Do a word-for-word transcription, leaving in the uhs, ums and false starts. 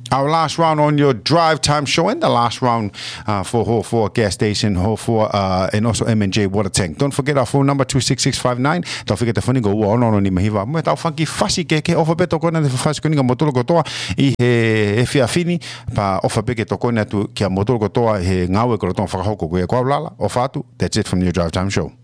Our last round on your drive time show and the last round uh, for Ho for gas station, Ho for uh, and also M and J water tank. Don't forget our phone number two six six five nine. Don't forget the phone go on on ni mahiwa. Mo tau funky fasi ke ke ofa beto kona de fasi koni motoro ko toa I he he fia fini pa ofa beke to kona tu kia motoro ko toa he ngawe ko toa whakahoko ko e kwa lala o fatu. That's it from your drive time show.